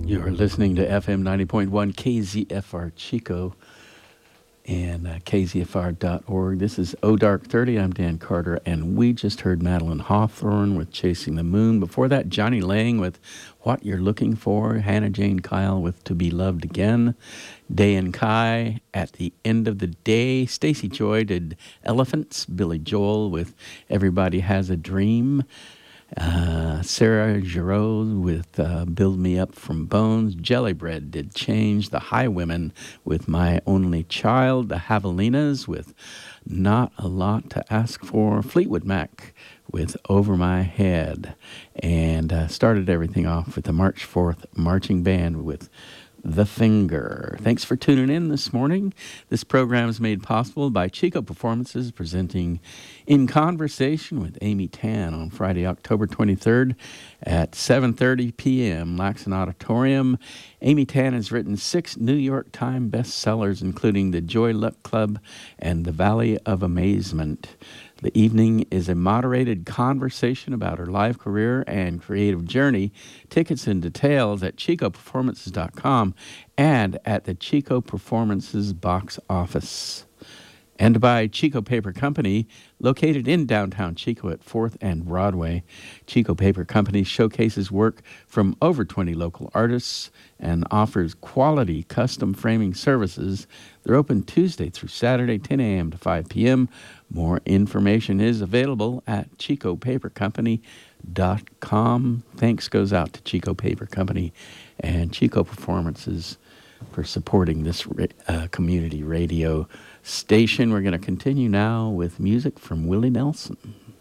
You're listening to FM 90.1 KZFR Chico and kzfr.org. This is O Dark 30. I'm Dan Carter, and we just heard Madeline Hawthorne with Chasing the Moon. Before that, Johnny Lang with What You're Looking For, Hannah Jane Kyle with To Be Loved Again, Day and Kai, At the End of the Day, Stacey Joy did Elephants, Billy Joel with Everybody Has a Dream, Sarah Giroux with Build Me Up from Bones. Jellybread did Change. The Highwomen with My Only Child. The Javelinas with Not a Lot to Ask For. Fleetwood Mac with Over My Head. And started everything off with the March 4th Marching Band with The Finger. Thanks for tuning in this morning. This program is made possible by Chico Performances, presenting In Conversation with Amy Tan on Friday, October 23rd at 7:30 p.m. Laxon Auditorium. Amy Tan has written 6 New York Times bestsellers, including The Joy Luck Club and The Valley of Amazement. The evening is a moderated conversation about her live career and creative journey. Tickets and details at chicoperformances.com and at the Chico Performances box office. And by Chico Paper Company, located in downtown Chico at 4th and Broadway. Chico Paper Company showcases work from over 20 local artists and offers quality custom framing services. They're open Tuesday through Saturday, 10 a.m. to 5 p.m. More information is available at chicopapercompany.com. Thanks goes out to Chico Paper Company and Chico Performances for supporting this community radio station. We're going to continue now with music from Willie Nelson.